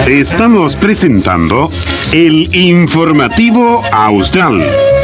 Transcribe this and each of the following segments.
Estamos presentando el Informativo Austral.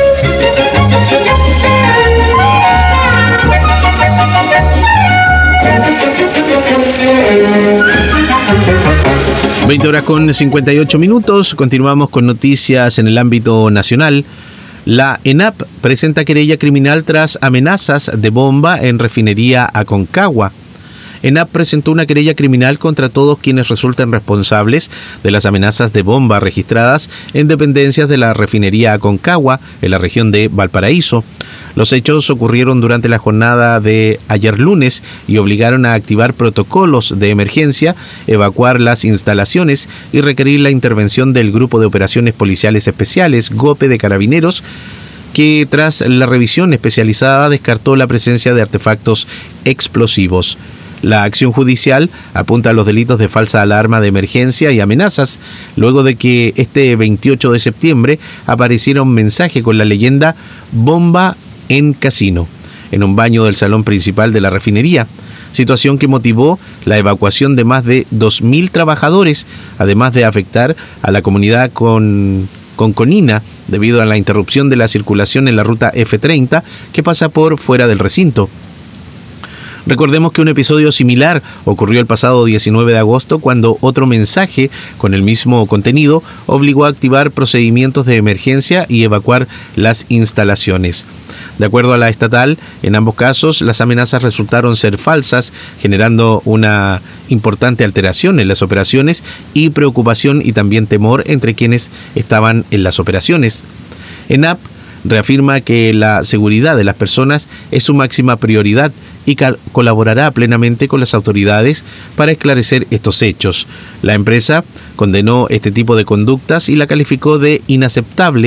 (20:58). Continuamos con noticias en el ámbito nacional. La ENAP presenta querella criminal tras amenazas de bomba en refinería Aconcagua. ENAP presentó una querella criminal contra todos quienes resulten responsables de las amenazas de bomba registradas en dependencias de la refinería Aconcagua, en la región de Valparaíso. Los hechos ocurrieron durante la jornada de ayer lunes y obligaron a activar protocolos de emergencia, evacuar las instalaciones y requerir la intervención del Grupo de Operaciones Policiales Especiales, GOPE de Carabineros, que tras la revisión especializada descartó la presencia de artefactos explosivos. La acción judicial apunta a los delitos de falsa alarma de emergencia y amenazas, luego de que este 28 de septiembre apareciera un mensaje con la leyenda «Bomba en casino» en un baño del salón principal de la refinería, situación que motivó la evacuación de más de 2.000 trabajadores, además de afectar a la comunidad con conina debido a la interrupción de la circulación en la ruta F30 que pasa por fuera del recinto. Recordemos que un episodio similar ocurrió el pasado 19 de agosto cuando otro mensaje con el mismo contenido obligó a activar procedimientos de emergencia y evacuar las instalaciones. De acuerdo a la estatal, en ambos casos las amenazas resultaron ser falsas, generando una importante alteración en las operaciones y preocupación y también temor entre quienes estaban en las operaciones. ENAP reafirma que la seguridad de las personas es su máxima prioridad y colaborará plenamente con las autoridades para esclarecer estos hechos. La empresa condenó este tipo de conductas y la calificó de inaceptable